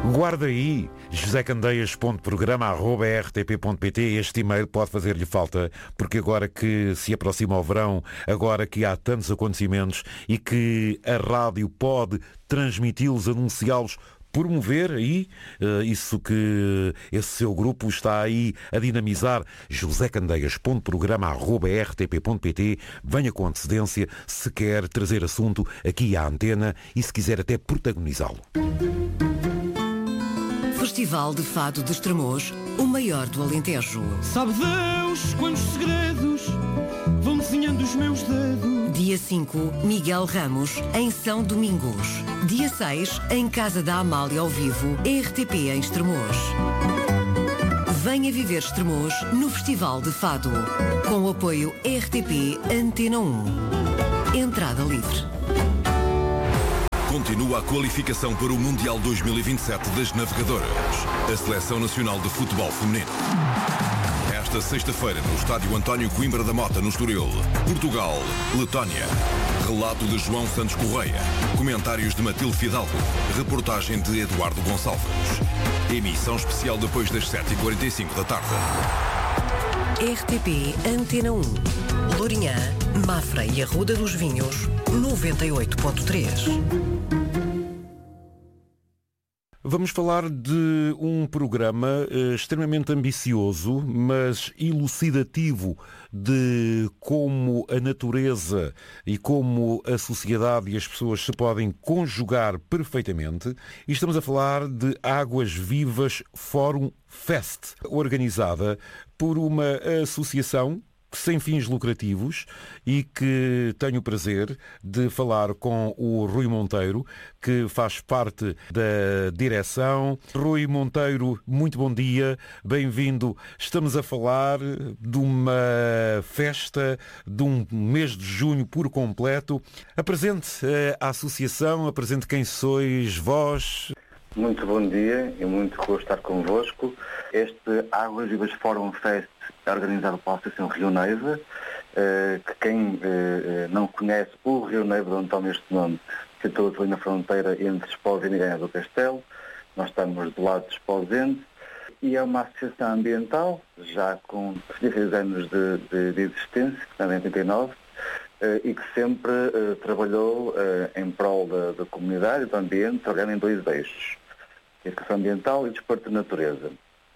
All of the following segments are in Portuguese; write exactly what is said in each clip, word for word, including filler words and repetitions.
Guarda aí, josecandeias ponto programa arroba r t p ponto p t. Este e-mail pode fazer-lhe falta, porque agora que se aproxima o verão, agora que há tantos acontecimentos e que a rádio pode transmiti-los, anunciá-los, promover aí, uh, isso que esse seu grupo está aí a dinamizar, josecandeias ponto programa arroba r t p ponto p t. Venha com antecedência se quer trazer assunto aqui à antena e se quiser até protagonizá-lo. Festival de Fado de Estremoz, o maior do Alentejo. Sabe Deus quantos segredos vão desenhando os meus dedos. Dia cinco, Miguel Ramos, em São Domingos. Dia seis, em Casa da Amália ao vivo, R T P em Estremoz. Venha viver Estremoz no Festival de Fado, com o apoio R T P Antena um. Entrada livre. Continua a qualificação para o Mundial dois mil e vinte e sete das Navegadoras, a Seleção Nacional de Futebol Feminino. Esta sexta-feira, no Estádio António Coimbra da Mota, no Estoril, Portugal, Letónia. Relato de João Santos Correia, comentários de Matilde Fidalgo, reportagem de Eduardo Gonçalves. Emissão especial depois das sete e quarenta e cinco da tarde. R T P Antena um. Lourinhã, Mafra e Arruda dos Vinhos, noventa e oito ponto três. Vamos falar de um programa uh, extremamente ambicioso, mas elucidativo de como a natureza e como a sociedade e as pessoas se podem conjugar perfeitamente. E estamos a falar de Águas Vivas Fórum Fest, organizada por uma associação sem fins lucrativos e que tenho o prazer de falar com o Rui Monteiro, que faz parte da direção. Rui Monteiro, muito bom dia, bem-vindo. Estamos a falar de uma festa, de um mês de junho por completo. Apresente a associação, apresente quem sois vós. Muito bom dia e muito gosto de estar convosco. Este Águas Vivas Fórum Fest é organizado pela Associação Rio Neiva, que quem não conhece o Rio Neiva, de onde toma este nome, situa-se ali na fronteira entre Esposende e Gaia do Castelo. Nós estamos do lado de Esposende e é uma associação ambiental, já com dezesseis anos de, de, de existência, em oitenta e nove, e que sempre uh, trabalhou uh, em prol da, da comunidade e do ambiente, trabalhando em dois eixos: educação ambiental e desporto de natureza.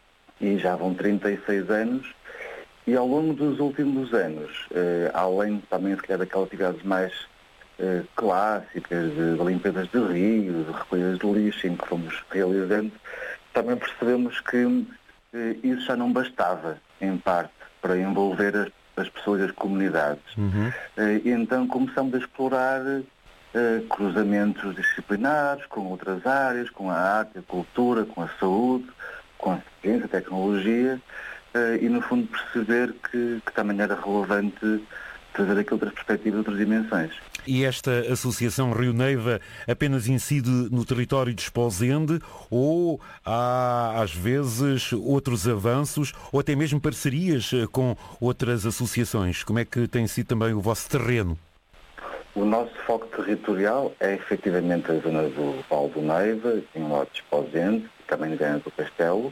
E já vão trinta e seis anos, e ao longo dos últimos anos, uh, além também se calhar daquelas atividades mais uh, clássicas, de, de limpezas de rios, de recolhas de lixo, em que fomos realizando, também percebemos que uh, isso já não bastava, em parte, para envolver as as pessoas e as comunidades. Uhum. E então começamos a explorar uh, cruzamentos disciplinares com outras áreas, com a arte, a cultura, com a saúde, com a ciência, a tecnologia, uh, e no fundo perceber que, que também era relevante trazer aqui outras perspectivas, outras dimensões. E esta associação Rio Neiva apenas incide no território de Esposende ou há às vezes outros avanços ou até mesmo parcerias com outras associações? Como é que tem sido também o vosso terreno? O nosso foco territorial é efetivamente a zona do Val do Neiva, em lado de Esposende, também de Gaia do Castelo.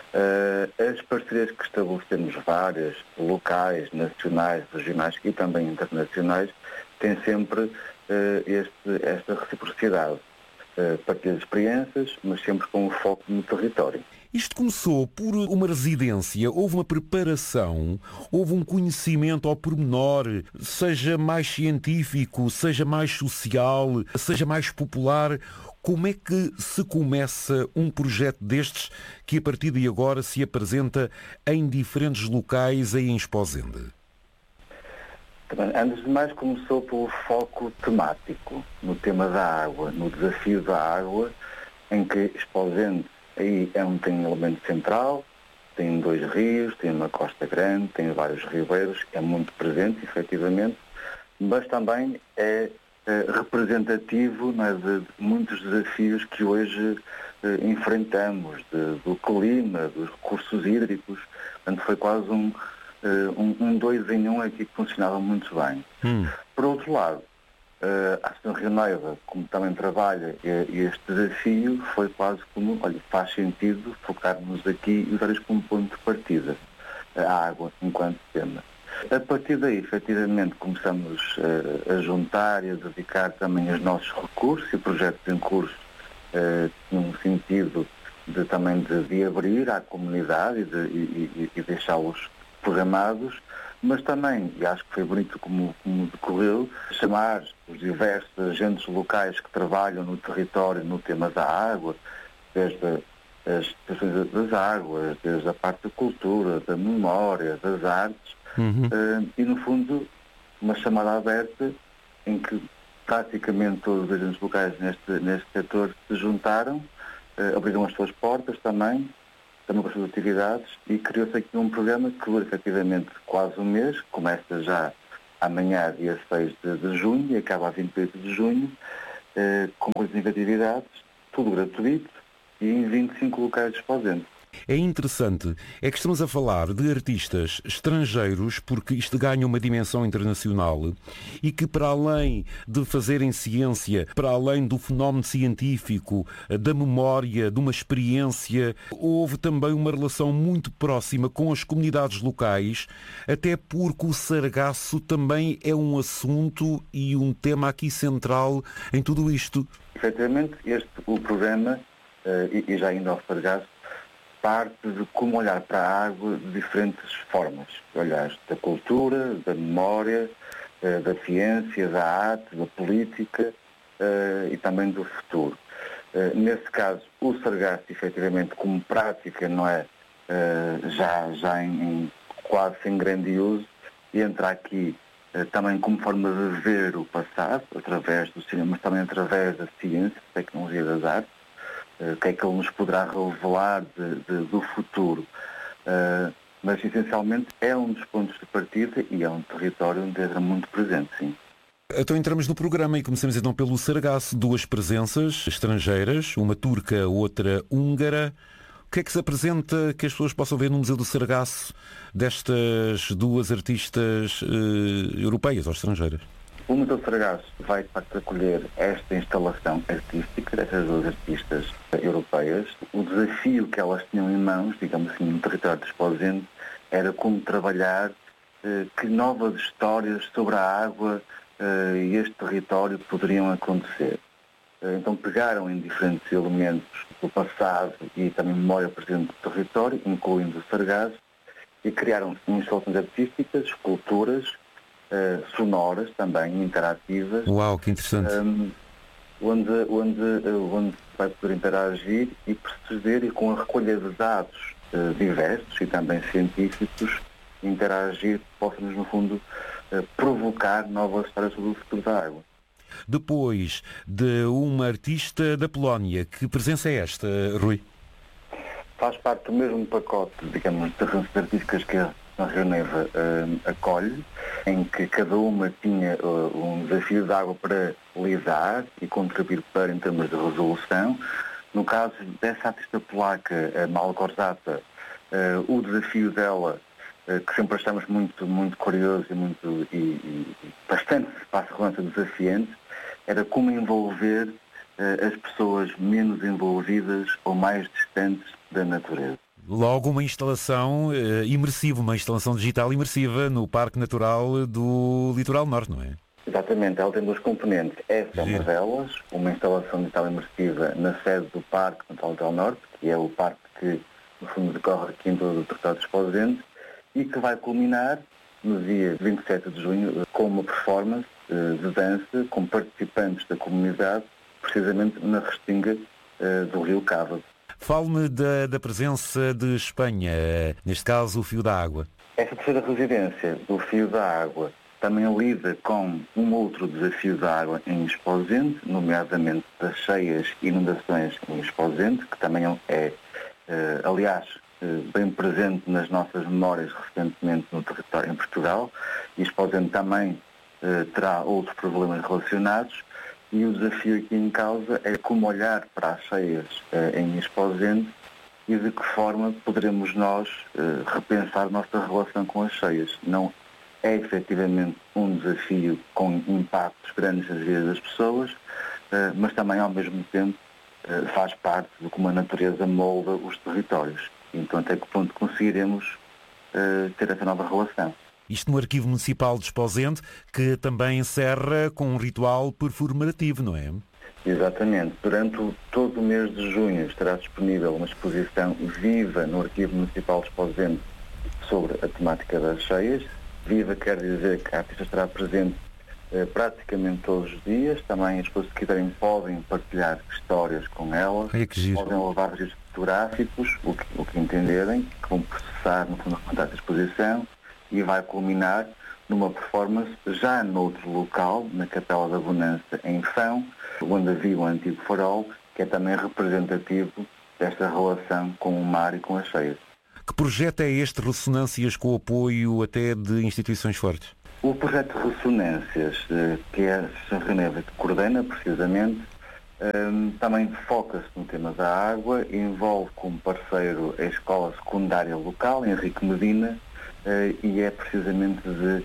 Uh, as parcerias que estabelecemos, várias, locais, nacionais, regionais e também internacionais, têm sempre uh, este, esta reciprocidade. Uh, partilha de experiências, mas sempre com o foco no território. Isto começou por uma residência, houve uma preparação, houve um conhecimento ao pormenor, seja mais científico, seja mais social, seja mais popular. Como é que se começa um projeto destes que a partir de agora se apresenta em diferentes locais aí em Esposende? Antes de mais começou pelo foco temático, no tema da água, no desafio da água, em que Esposende aí é um, tem um elemento central, tem dois rios, tem uma costa grande, tem vários ribeiros, é muito presente, efetivamente, mas também é representativo, não é, de, de muitos desafios que hoje eh, enfrentamos, de, do clima, dos recursos hídricos. Portanto, foi quase um, eh, um, um dois em um aqui que funcionava muito bem. Hum. Por outro lado, Uh, a Associação Rio Neiva, como também trabalha este desafio, foi quase como, olha, faz sentido focarmos aqui e usar isto como ponto de partida, a água enquanto tema. A partir daí, efetivamente, começamos uh, a juntar e a dedicar também os nossos recursos e projetos em curso uh, num sentido de, também de, de abrir à comunidade e, de, e, e deixá-los programados, mas também, e acho que foi bonito como, como decorreu, chamar os diversos agentes locais que trabalham no território no tema da água, desde as questões das águas, desde a parte da cultura, da memória, das artes, uhum. uh, e no fundo uma chamada aberta em que praticamente todos os agentes locais neste, neste setor se juntaram, uh, abriram as suas portas também, também com as suas atividades, e criou-se aqui um programa que dura efetivamente quase um mês, começa já amanhã, dia seis de, de junho, e acaba a vinte e oito de junho, eh, com coisas e atividades, tudo gratuito, e em vinte e cinco locais disponíveis. É interessante, é que estamos a falar de artistas estrangeiros porque isto ganha uma dimensão internacional e que, para além de fazerem ciência, para além do fenómeno científico, da memória, de uma experiência, houve também uma relação muito próxima com as comunidades locais, até porque o sargaço também é um assunto e um tema aqui central em tudo isto. Efetivamente, este, o programa, e, e já indo ao sargaço, parte de como olhar para a água de diferentes formas. Olhar da cultura, da memória, da ciência, da arte, da política e também do futuro. Nesse caso, o sargaço, efetivamente, como prática, não é, já, já em, em quase sem grande uso, entra aqui também como forma de ver o passado, através do cinema, mas também através da ciência, da tecnologia das artes. O que é que ele nos poderá revelar de, de, do futuro. Uh, mas, essencialmente, é um dos pontos de partida e é um território onde é muito presente, sim. Então entramos no programa e começamos então pelo sargaço. Duas presenças estrangeiras, uma turca, outra húngara. O que é que se apresenta que as pessoas possam ver no Museu do Sargaço destas duas artistas uh, europeias ou estrangeiras? O Museu do Sargaço vai, de facto, acolher esta instalação artística dessas duas artistas europeias. O desafio que elas tinham em mãos, digamos assim, no território desposente, era como trabalhar eh, que novas histórias sobre a água eh, e este território poderiam acontecer. Eh, então pegaram em diferentes elementos do passado e também memória presente do território, incluindo o sargaço, e criaram instalações artísticas, esculturas, Uh, sonoras também, interativas. Uau, que interessante. Um, onde, onde, uh, onde vai poder interagir e proceder e com a recolha de dados uh, diversos e também científicos, interagir, possa-nos, no fundo, uh, provocar novas histórias sobre o futuro da água. Depois de uma artista da Polónia, que presença é esta, Rui? Faz parte do mesmo pacote, digamos, de referências artísticas que a Rio Neiva uh, acolhe, em que cada uma tinha uh, um desafio de água para lidar e contribuir para em termos de resolução. No caso dessa artista polaca, a Malgorzata, uh, o desafio dela, uh, que sempre achamos muito, muito curioso e, muito, e, e bastante, passa a relevância, desafiante, era como envolver uh, as pessoas menos envolvidas ou mais distantes da natureza. Logo uma instalação uh, imersiva, uma instalação digital imersiva no Parque Natural do Litoral Norte, não é? Exatamente, ela tem duas componentes. Essa é uma delas, uma instalação digital imersiva na sede do Parque Natural do Litoral Norte, que é o parque que, no fundo, decorre aqui em todo o território desposente, e que vai culminar no dia vinte e sete de junho com uma performance uh, de dança com participantes da comunidade, precisamente na restinga uh, do Rio Cava. Fale-me da, da presença de Espanha, neste caso o Fio da Água. Essa terceira residência do Fio da Água também lida com um outro desafio da água em Esposende, nomeadamente das cheias e inundações em Esposende, que também é, eh, aliás, eh, bem presente nas nossas memórias recentemente no território em Portugal, e Esposende também eh, terá outros problemas relacionados. E o desafio aqui em causa é como olhar para as cheias eh, em Esposende e de que forma poderemos nós eh, repensar a nossa relação com as cheias. Não é efetivamente um desafio com impactos grandes nas vidas das pessoas, mas também ao mesmo tempo faz parte de como a natureza molda os territórios. Então até que ponto conseguiremos ter essa nova relação. Isto no Arquivo Municipal de Esposende, que também encerra com um ritual performativo, não é? Exatamente. Durante o, todo o mês de junho estará disponível uma exposição viva no Arquivo Municipal de Esposende sobre a temática das cheias. Viva quer dizer que a artista estará presente eh, praticamente todos os dias. Também as pessoas que quiserem podem partilhar histórias com ela. Ai, que giro. Podem levar registros fotográficos, o que, o que entenderem, que vão processar no fundo da exposição e vai culminar numa performance já noutro local, na Capela da Bonança, em Fão, onde havia o antigo farol, que é também representativo desta relação com o mar e com as cheias. Que projeto é este, Ressonâncias, com o apoio até de instituições fortes? O projeto Ressonâncias, que é a Associação Rio Neiva que coordena precisamente, também foca-se no tema da água, envolve como parceiro a Escola Secundária Local, Henrique Medina, e é precisamente de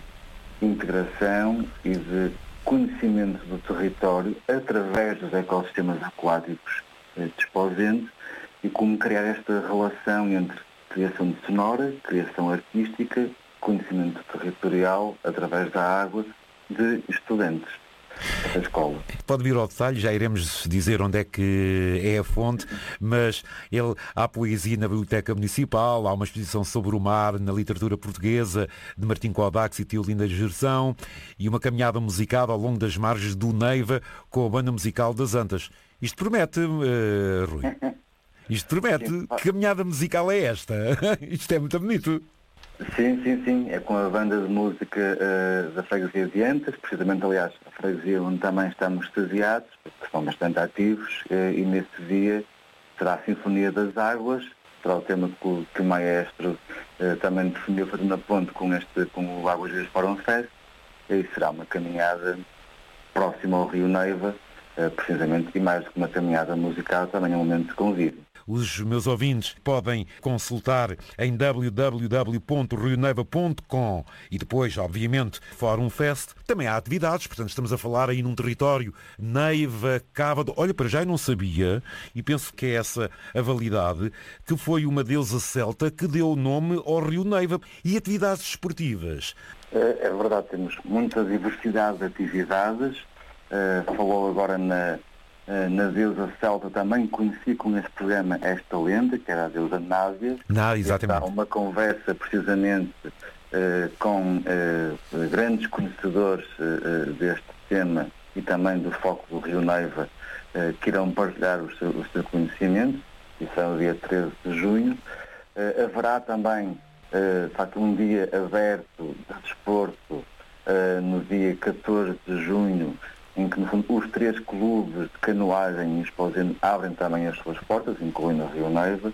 integração e de conhecimento do território através dos ecossistemas aquáticos de Esposende e como criar esta relação entre criação de sonora, criação artística, conhecimento territorial através da água de estudantes da escola. Pode vir ao detalhe, já iremos dizer onde é que é a fonte, mas ele, há poesia na Biblioteca Municipal, há uma exposição sobre o mar na literatura portuguesa de Martim Kodax e Teolinda Gerson e uma caminhada musical ao longo das margens do Neiva com a banda musical das Antas. Isto promete, uh, Rui. Isto promete. Que caminhada musical é esta? Isto é muito bonito. Sim, sim, sim. É com a banda de música uh, da Freguesia de Antas, precisamente, aliás, a freguesia onde também estamos extasiados, que são bastante ativos, uh, e nesse dia será a Sinfonia das Águas, será o tema que, que o maestro uh, também definiu fazendo a ponte com, este, com o Águas Vivas Forum Fest, e será uma caminhada próxima ao Rio Neiva, uh, precisamente, e mais do que uma caminhada musical, também é um momento de convívio. Os meus ouvintes podem consultar em w w w ponto rio neiva ponto com e depois, obviamente, Forum Fest. Também há atividades, portanto estamos a falar aí num território Neiva, Cávado. Olha, para já eu não sabia, e penso que é essa a validade, que foi uma deusa celta que deu o nome ao Rio Neiva. E atividades esportivas? É, é verdade, temos muita diversidade de atividades. Uh, falou agora na... na deusa celta, também conheci com este programa esta lenda, que era a deusa Násia. Não, exatamente. Está uma conversa precisamente uh, com uh, grandes conhecedores uh, deste tema e também do foco do Rio Neiva, uh, que irão partilhar o seu, o seu conhecimento. Isso é no dia treze de junho. Uh, haverá também uh, de facto, um dia aberto de desporto uh, no dia catorze de junho, em que, no fundo, os três clubes de canoagem em Esposende abrem também as suas portas, incluindo o Rio Neiva,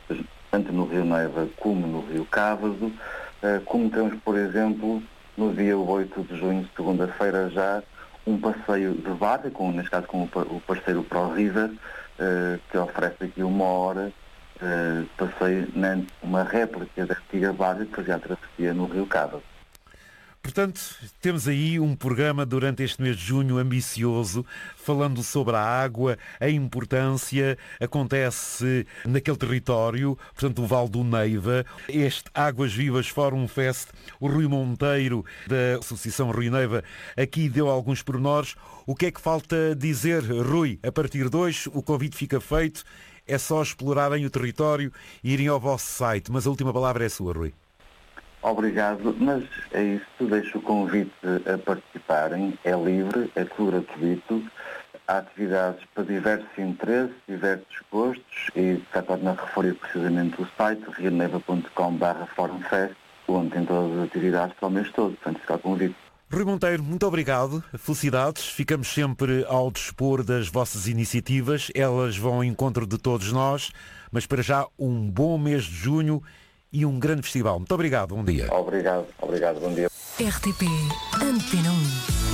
tanto no Rio Neiva como no Rio Cávado, como temos, por exemplo, no dia oito de junho, segunda-feira já, um passeio de barca, com, neste caso com o parceiro Pro River, que oferece aqui uma hora de passeio, uma réplica da antiga barca que fazia a travessia no Rio Cávado. Portanto, temos aí um programa durante este mês de junho ambicioso, falando sobre a água, a importância, acontece naquele território, portanto o Vale do Neiva, este Águas Vivas Forum Fest, o Rui Monteiro da Associação Rio Neiva aqui deu alguns pormenores. O que é que falta dizer, Rui? A partir de hoje o convite fica feito, é só explorarem o território e irem ao vosso site, mas a última palavra é sua, Rui. Obrigado, mas é isso, deixo o convite a participarem, é livre, é tudo gratuito, há atividades para diversos interesses, diversos gostos e já torna a referir precisamente o site rio neiva ponto com barra forum fest, onde tem todas as atividades para o mês todo, portanto fica o convite. Rui Monteiro, muito obrigado, felicidades, ficamos sempre ao dispor das vossas iniciativas, elas vão ao encontro de todos nós, mas para já um bom mês de junho e um grande festival. Muito obrigado, bom dia. Obrigado, obrigado, bom dia. R T P Antena um.